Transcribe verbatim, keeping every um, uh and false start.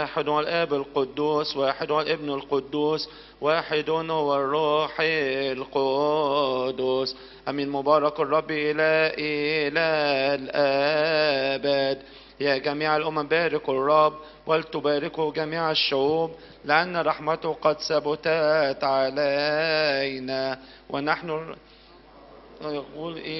واحد هو الآب القدوس، واحد هو الابن القدوس، واحد هو الروح القدس. أمين. مبارك الرب إلى إلى الآباد. يا جميع الأمم باركوا الرب، ولتباركوا جميع الشعوب، لأن رحمته قد ثبتت علينا. ونحن يقول إيه